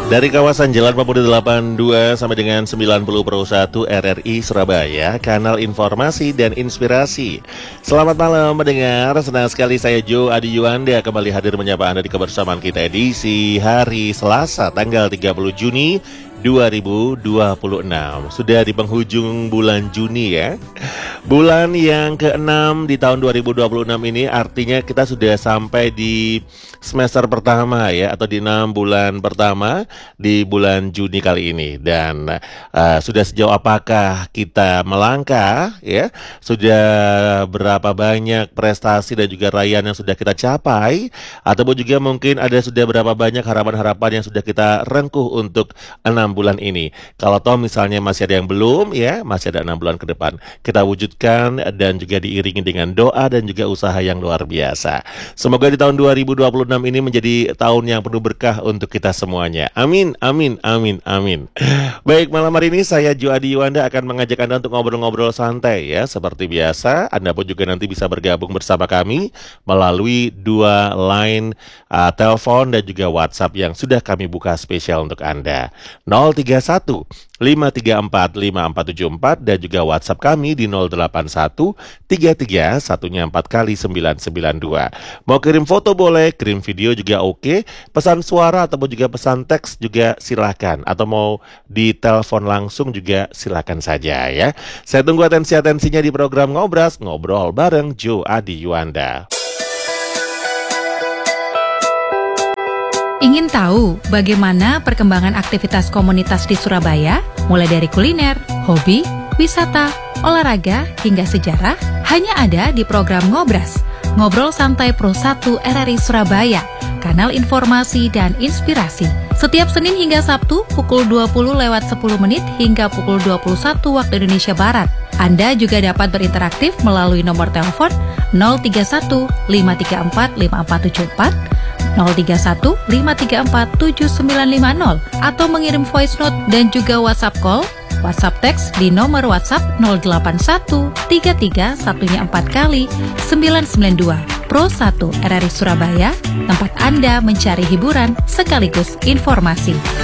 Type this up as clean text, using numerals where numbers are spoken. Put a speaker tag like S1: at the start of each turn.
S1: Dari kawasan Jalan Pemuda 82 sampai dengan 90 Pro 1 RRI Surabaya, kanal informasi dan inspirasi. Selamat malam mendengar, senang sekali saya Joe Adi Yuanda kembali hadir menyapa Anda di kebersamaan kita edisi hari Selasa tanggal 30 Juni 2026. Sudah di penghujung bulan Juni ya. Bulan yang ke-6 di tahun 2026 ini artinya kita sudah sampai di semester pertama ya, atau di 6 bulan pertama di bulan Juni kali ini. Dan sudah sejauh apakah kita melangkah ya? Sudah berapa banyak prestasi dan juga raihan yang sudah kita capai, ataupun juga mungkin ada sudah berapa banyak harapan-harapan yang sudah kita rengkuh untuk 6 bulan ini. Kalau toh misalnya masih ada yang belum ya, masih ada 6 bulan ke depan. Kita wujudkan dan juga diiringi dengan doa dan juga usaha yang luar biasa. Semoga di tahun 2026 ini menjadi tahun yang penuh berkah untuk kita semuanya. Amin, amin, amin, amin. Baik, malam hari ini saya Joe Adi Yuanda akan mengajak Anda untuk ngobrol-ngobrol santai ya. Seperti biasa, Anda pun juga nanti bisa bergabung bersama kami melalui dua line telepon dan juga WhatsApp yang sudah kami buka spesial untuk Anda. 031 534 5474 dan juga WhatsApp kami di 081 33 satunya 4 kali 992. Mau kirim foto boleh, kirim video juga oke, pesan suara ataupun juga pesan teks juga silakan, atau mau di telepon langsung juga silakan saja ya. Saya tunggu atensi-atensinya di program Ngobras, ngobrol bareng Joe Adi Yuanda.
S2: Ingin tahu bagaimana perkembangan aktivitas komunitas di Surabaya? Mulai dari kuliner, hobi, wisata, olahraga, hingga sejarah, hanya ada di program Ngobras, Ngobrol Santai Pro 1 RRI Surabaya, kanal informasi dan inspirasi. Setiap Senin hingga Sabtu pukul 20:10 hingga pukul 21 waktu Indonesia Barat. Anda juga dapat berinteraksi melalui nomor telepon 031 534 5474, 031 534 7950, atau mengirim voice note dan juga WhatsApp call, WhatsApp teks di nomor WhatsApp 081 33 satunya 4 kali 992. Pro 1 RRI Surabaya, tempat Anda mencari hiburan sekaligus informasi.